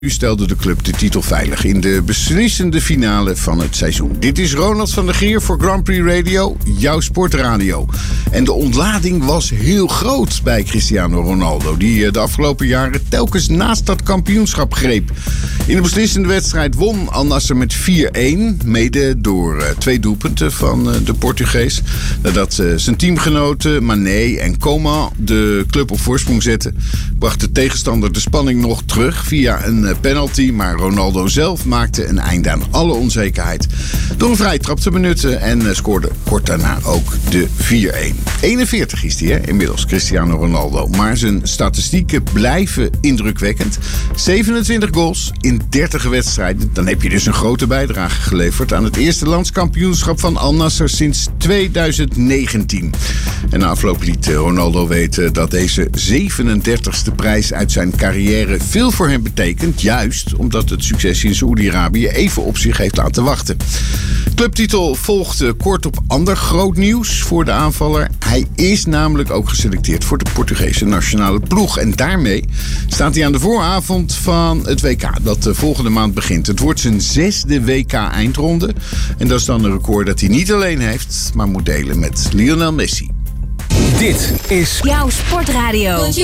Nu stelde de club de titel veilig in de beslissende finale van het seizoen. Dit is Ronald van der Geer voor Grand Prix Radio, jouw sportradio. En de ontlading was heel groot bij Cristiano Ronaldo, die de afgelopen jaren telkens naast dat kampioenschap greep. In de beslissende wedstrijd won Al Nassr met 4-1, mede door 2 doelpunten van de Portugees. Nadat zijn teamgenoten Mané en Coman de club op voorsprong zetten, bracht de tegenstander de spanning nog terug via een penalty, maar Ronaldo zelf maakte een einde aan alle onzekerheid door een vrije trap te benutten en scoorde kort daarna ook de 4-1. 41 is hij, inmiddels, Cristiano Ronaldo. Maar zijn statistieken blijven indrukwekkend. 27 goals in 30 wedstrijden. Dan heb je dus een grote bijdrage geleverd aan het eerste landskampioenschap van Al Nassr sinds 2019. En na afloop liet Ronaldo weten dat deze 37e prijs uit zijn carrière veel voor hem betekent. Juist omdat het succes in Saoedi-Arabië even op zich heeft laten wachten. Clubtitel volgde kort op ander groot nieuws voor de aanvaller. Hij is namelijk ook geselecteerd voor de Portugese nationale ploeg. En daarmee staat hij aan de vooravond van het WK dat de volgende maand begint. Het wordt zijn 6e WK-eindronde. En dat is dan een record dat hij niet alleen heeft, maar moet delen met Lionel Messi. Dit is jouw sportradio.